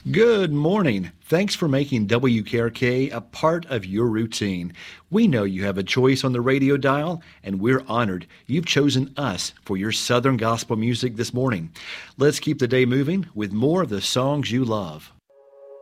Good morning. Thanks for making WKRK a part of your routine. We know you have a choice on the radio dial, and we're honored you've chosen us for your Southern gospel music this morning. Let's keep the day moving with more of the songs you love.